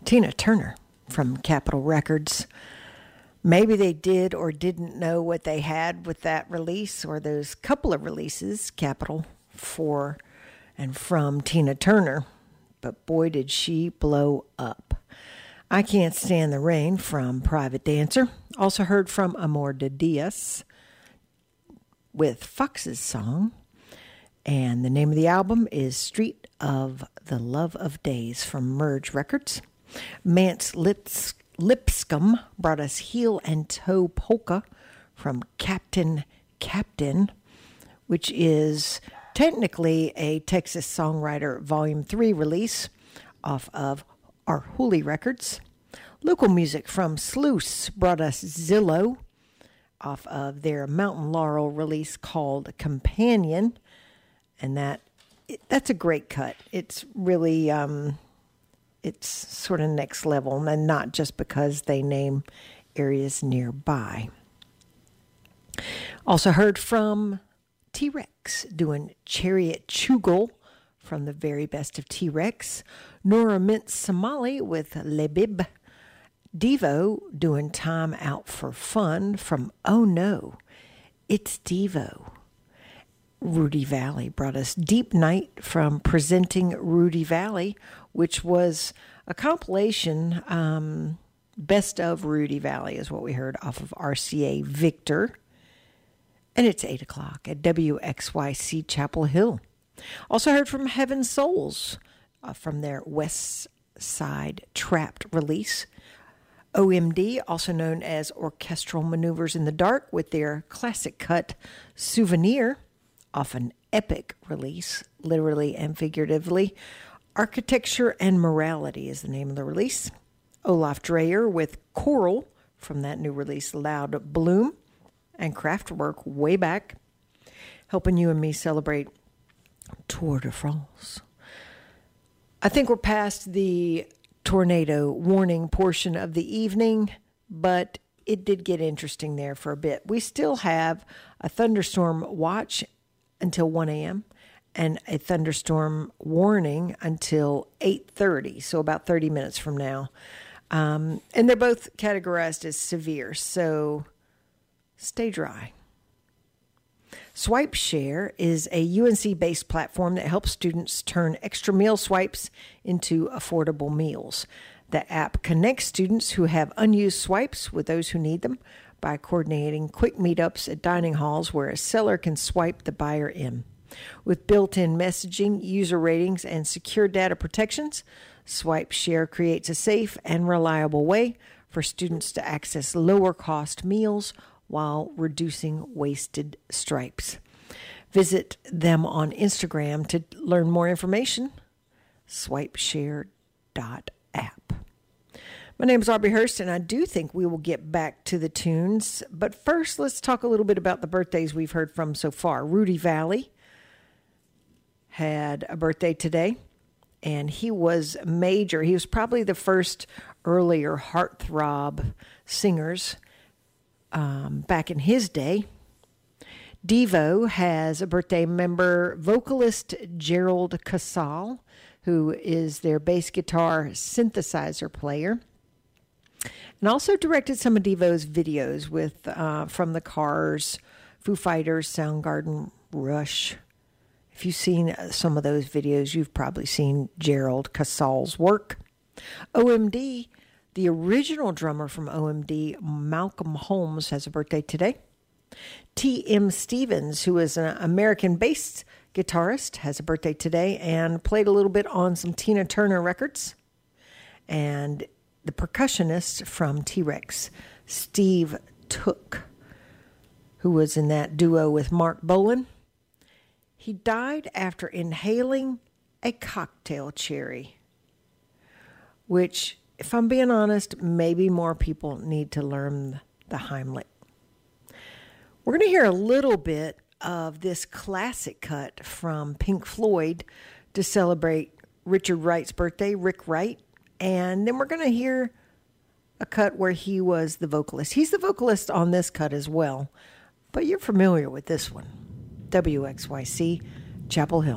Tina Turner from Capitol Records. Maybe they did or didn't know what they had with that release or those couple of releases, Capitol, for and from Tina Turner. But boy, did she blow up. I Can't Stand the Rain from Private Dancer. Also heard from Amor de Diaz with Fox's Song. And the name of the album is Street of the Love of Days from Merge Records. Mance Lipscomb brought us Heel and Toe Polka from Captain, which is technically a Texas Songwriter Volume 3 release off of our Hooli Records. Local music from Sluice brought us Zillow off of their Mountain Laurel release called Companion. And that's a great cut. It's really, it's sort of next level, and not just because they name areas nearby. Also heard from T-Rex doing Chariot Chugal from the very best of T-Rex. Nora Mint Somali with Le Bib. Devo doing Time Out for Fun from Oh No, It's Devo. Rudy Valley brought us Deep Night from Presenting Rudy Valley, which was a compilation, Best of Rudy Valley is what we heard off of RCA Victor. And it's 8 o'clock at WXYC Chapel Hill. Also heard from Heaven Souls from their West Side Trapped release. OMD, also known as Orchestral Maneuvers in the Dark, with their classic cut Souvenir off an epic release, literally and figuratively. Architecture and Morality is the name of the release. Olaf Dreyer with Coral from that new release, Loud Bloom, and Kraftwerk way back, helping you and me celebrate Tour de France. I think we're past the tornado warning portion of the evening, but it did get interesting there for a bit. We still have a thunderstorm watch until 1 a.m. and a thunderstorm warning until 8:30, so about 30 minutes from now. And they're both categorized as severe, so stay dry. SwipeShare is a UNC-based platform that helps students turn extra meal swipes into affordable meals. The app connects students who have unused swipes with those who need them by coordinating quick meetups at dining halls where a seller can swipe the buyer in. With built-in messaging, user ratings, and secure data protections, SwipeShare creates a safe and reliable way for students to access lower-cost meals while reducing wasted stripes. Visit them on Instagram to learn more information. SwipeShare.app. My name is Aubrey Hurst, and I do think we will get back to the tunes. But first, let's talk a little bit about the birthdays we've heard from so far. Rudy Valley had a birthday today, and he was major. He was probably the first earlier heartthrob singers back in his day. Devo has a birthday member, vocalist Gerald Casal, who is their bass guitar synthesizer player, and also directed some of Devo's videos with from the Cars, Foo Fighters, Soundgarden, Rush. If you've seen some of those videos, you've probably seen Gerald Casal's work. OMD, the original drummer from OMD, Malcolm Holmes, has a birthday today. T.M. Stevens, who is an American-based guitarist, has a birthday today and played a little bit on some Tina Turner records. And the percussionist from T-Rex, Steve Took, who was in that duo with Mark Bolan, he died after inhaling a cocktail cherry, which, if I'm being honest, maybe more people need to learn the Heimlich. We're going to hear a little bit of this classic cut from Pink Floyd to celebrate Richard Wright's birthday, Rick Wright. And then we're going to hear a cut where he was the vocalist. He's the vocalist on this cut as well, but you're familiar with this one. WXYC, Chapel Hill.